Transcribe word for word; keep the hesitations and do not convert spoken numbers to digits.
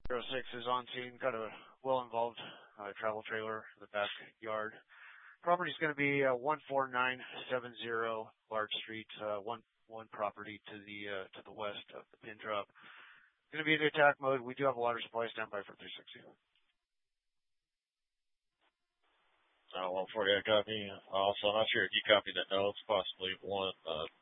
zero six is on scene. Got a well-involved uh, travel trailer in the backyard. Property is going to be uh, one four nine seven zero Large Street, uh, one one property to the uh, to the west of the pin drop. Going to be in attack mode. We do have a water supply standby for three sixty. Uh, one forty, I copy. Also, I'm not sure if you copied that notes, possibly one, uh,